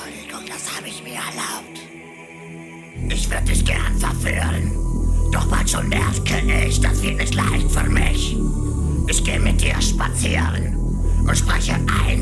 Entschuldigung, das habe ich mir erlaubt. Ich würde dich gern verführen, doch bald schon merke ich, das wird nicht leicht für mich. Ich gehe mit dir spazieren und spreche ein